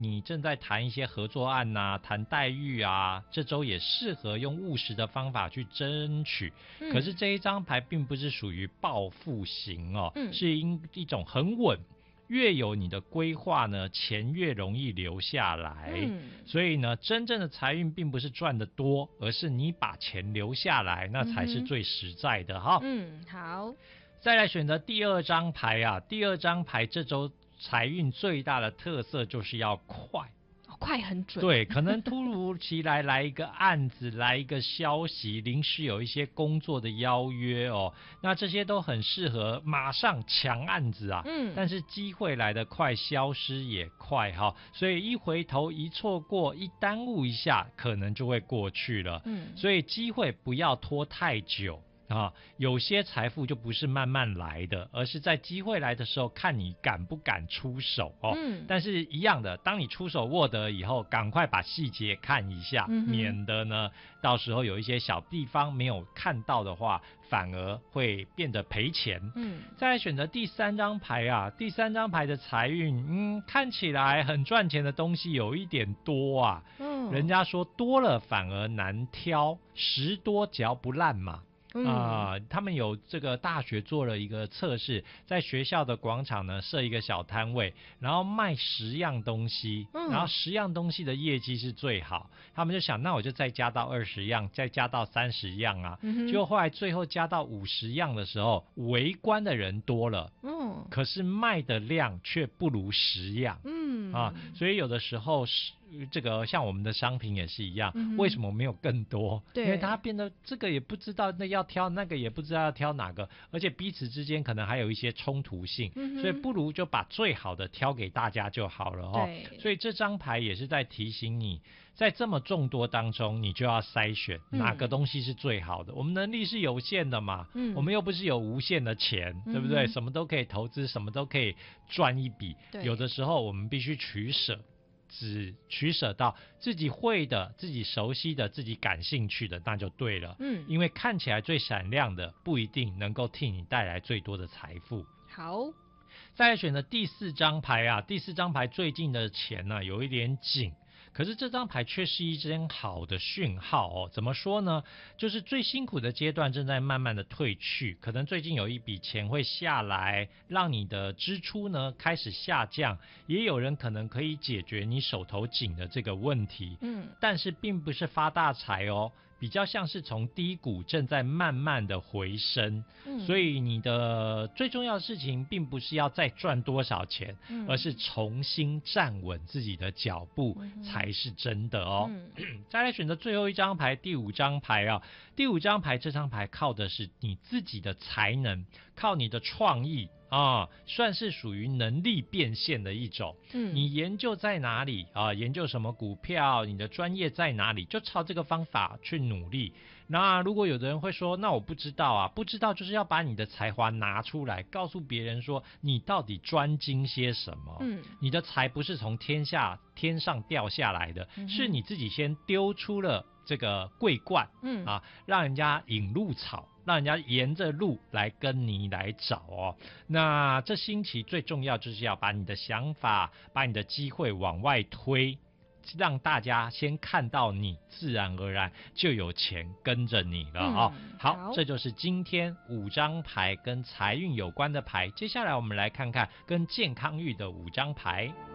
你正在谈一些合作案啊，谈待遇啊，这周也适合用务实的方法去争取。可是这一张牌并不是属于报复型哦，是一种很稳。越有你的规划呢，钱越容易留下来。所以呢，真正的财运并不是赚得多，而是你把钱留下来，那才是最实在的哈。 好。 再来选择第二张牌啊，第二张牌这周财运最大的特色就是要快。 快很准， 对，可能突如其来来一个案子，来一个消息，临时有一些工作的邀约哦，那这些都很适合马上抢案子啊。但是机会来得快，消失也快哈，所以一回头一错过，一耽误一下，可能就会过去了。所以机会不要拖太久。有些财富就不是慢慢来的，而是在机会来的时候看你敢不敢出手哦。但是一样的，当你出手握得以后，赶快把细节看一下，免得呢到时候有一些小地方没有看到的话，反而会变得赔钱。再来选择第三张牌啊，第三张牌的财运，看起来很赚钱的东西有一点多啊。人家说多了反而难挑，食多嚼不烂嘛。他们有这个大学做了一个测试，在学校的广场呢设一个小摊位，然后卖10样东西，然后10样东西的业绩是最好，他们就想那我就再加到20样，再加到30样啊。结果后来最后加到50样的时候，围观的人多了，可是卖的量却不如10样。所以有的时候这个像我们的商品也是一样，为什么没有更多？因为它变得这个也不知道那要挑，那个也不知道要挑哪个，而且彼此之间可能还有一些冲突性，所以不如就把最好的挑给大家就好了哦。所以这张牌也是在提醒你，在这么众多当中，你就要筛选哪个东西是最好的。我们能力是有限的嘛，我们又不是有无限的钱，对不对？什么都可以投资，什么都可以赚一笔。有的时候我们必须取舍。只取舍到自己会的、自己熟悉的、自己感兴趣的，那就对了。因为看起来最闪亮的，不一定能够替你带来最多的财富。 好， 再来选择第四张牌啊，第四张牌最近的钱呢有一点紧。可是这张牌却是一张好的讯号哦。怎么说呢？就是最辛苦的阶段正在慢慢的退去，可能最近有一笔钱会下来，让你的支出呢开始下降。也有人可能可以解决你手头紧的这个问题，但是并不是发大财哦。比较像是从低谷正在慢慢的回升，所以你的最重要的事情并不是要再赚多少钱，而是重新站稳自己的脚步才是真的哦。再来选择最后一张牌，第5张牌啊，第5张牌这张牌靠的是你自己的才能，靠你的创意。算是属于能力变现的一种。你研究在哪里啊？研究什么股票？你的专业在哪里？就朝这个方法去努力。那如果有的人会说，那我不知道啊，不知道就是要把你的才华拿出来，告诉别人说你到底专精些什么。你的财不是从天上掉下来的，是你自己先丢出了这个桂冠，让人家引路草。让人家沿着路来跟你来找哦。那这星期最重要就是要把你的想法、把你的机会往外推，让大家先看到你，自然而然就有钱跟着你了哦。好，这就是今天5张牌跟财运有关的牌。接下来我们来看看跟健康运的5张牌。